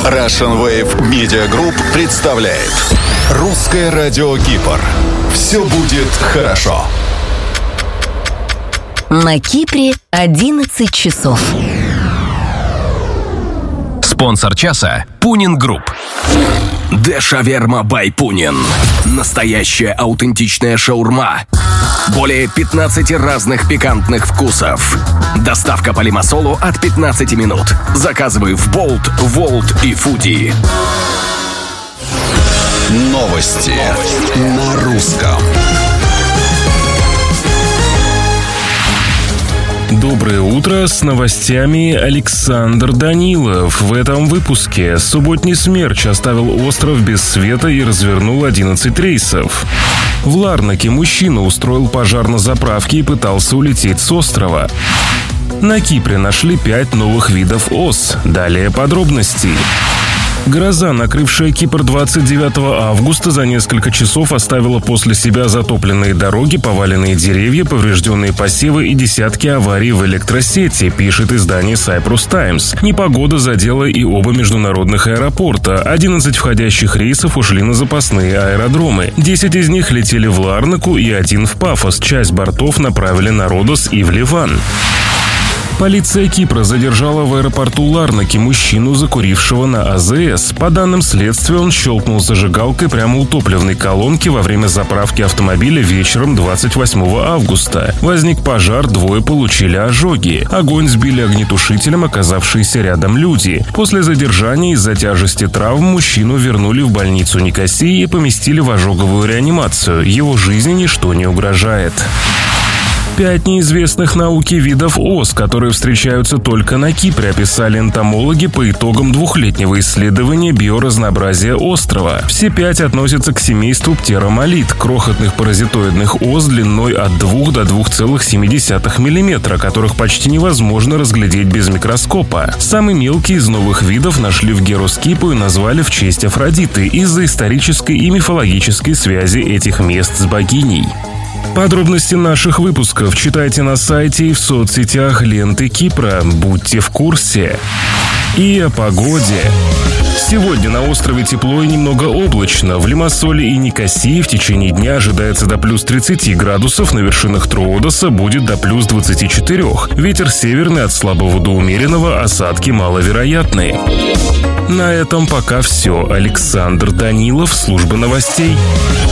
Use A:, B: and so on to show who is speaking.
A: Russian Wave Media Group представляет Русское радио Кипр. Все будет хорошо.
B: На Кипре 11 часов.
C: Спонсор часа – Пунин Групп. Де Шаверма бай Пунин. Настоящая аутентичная шаурма. Более 15 разных пикантных вкусов. Доставка по Лимассолу от 15 минут. Заказывай в Bolt, Volt и Foodie.
A: Новости на русском.
D: Доброе утро, с новостями Александр Данилов. В этом выпуске субботний смерч оставил остров без света и развернул 11 рейсов. В Ларнаке мужчина устроил пожар на заправке и пытался улететь с острова. На Кипре нашли 5 новых видов ос. Далее подробности. Гроза, накрывшая Кипр 29 августа, за несколько часов оставила после себя затопленные дороги, поваленные деревья, поврежденные посевы и десятки аварий в электросети, пишет издание Cyprus Times. Непогода задела и оба международных аэропорта. 11 входящих рейсов ушли на запасные аэродромы. 10 из них летели в Ларнаку и 1 в Пафос. Часть бортов направили на Родос и в Ливан. Полиция Кипра задержала в аэропорту Ларнаки мужчину, закурившего на АЗС. По данным следствия, он щелкнул зажигалкой прямо у топливной колонки во время заправки автомобиля вечером 28 августа. Возник пожар, 2 получили ожоги. Огонь сбили огнетушителем оказавшиеся рядом люди. После задержания из-за тяжести травм мужчину вернули в больницу Никосии и поместили в ожоговую реанимацию. Его жизни ничто не угрожает. 5 неизвестных науке видов ос, которые встречаются только на Кипре, описали энтомологи по итогам 2-летнего исследования биоразнообразия острова. Все 5 относятся к семейству птеромалид, крохотных паразитоидных ос длиной от 2 до 2,7 мм, которых почти невозможно разглядеть без микроскопа. Самый мелкий из новых видов нашли в Героскипу и назвали в честь Афродиты из-за исторической и мифологической связи этих мест с богиней. Подробности наших выпусков читайте на сайте и в соцсетях ленты Кипра. Будьте в курсе. И о погоде. Сегодня на острове тепло и немного облачно. В Лимассоле и Никосии в течение дня ожидается до плюс 30 градусов, на вершинах Троодоса будет до плюс 24. Ветер северный от слабого до умеренного, осадки маловероятны. На этом пока все. Александр Данилов, служба новостей.